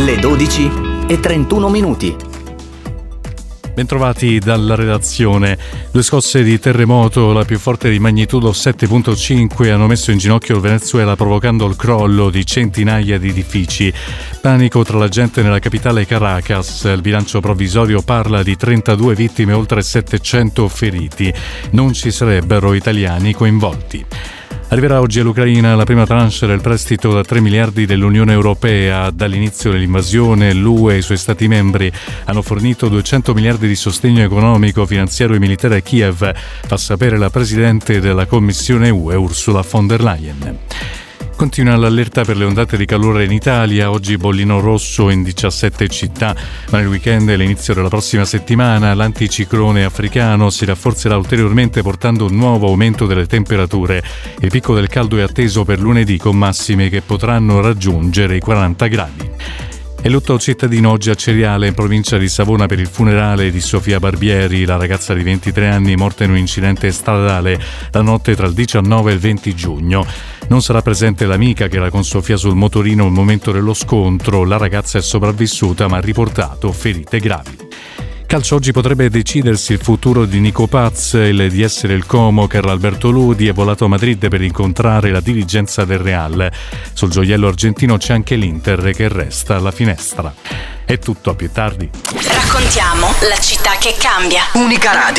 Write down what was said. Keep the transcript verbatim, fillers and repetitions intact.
le dodici e trentuno minuti. Bentrovati dalla redazione. Due scosse di terremoto, la più forte di magnitudo sette virgola cinque, hanno messo in ginocchio il Venezuela, provocando il crollo di centinaia di edifici. Panico tra la gente nella capitale Caracas. Il bilancio provvisorio parla di trentadue vittime e oltre settecento feriti. Non ci sarebbero italiani coinvolti. Arriverà oggi all'Ucraina la prima tranche del prestito da tre miliardi dell'Unione Europea. Dall'inizio dell'invasione l'U E e i suoi Stati membri hanno fornito duecento miliardi di sostegno economico, finanziario e militare a Kiev, fa sapere la Presidente della Commissione U E, Ursula von der Leyen. Continua l'allerta per le ondate di calore in Italia, oggi bollino rosso in diciassette città, ma nel weekend e all'inizio della prossima settimana l'anticiclone africano si rafforzerà ulteriormente portando un nuovo aumento delle temperature. Il picco del caldo è atteso per lunedì con massime che potranno raggiungere i quaranta gradi. E lutto cittadino oggi a Ceriale, in provincia di Savona, per il funerale di Sofia Barbieri, la ragazza di ventitré anni morta in un incidente stradale la notte tra il diciannove e il venti giugno. Non sarà presente l'amica che era con Sofia sul motorino al momento dello scontro. La ragazza è sopravvissuta ma ha riportato ferite gravi. Calcio, oggi potrebbe decidersi il futuro di Nico Paz. Il di essere il Como, Carlo Alberto Lodi, è volato a Madrid per incontrare la dirigenza del Real. Sul gioiello argentino c'è anche l'Inter che resta alla finestra. È tutto, a più tardi. Raccontiamo la città che cambia. Unica Radio.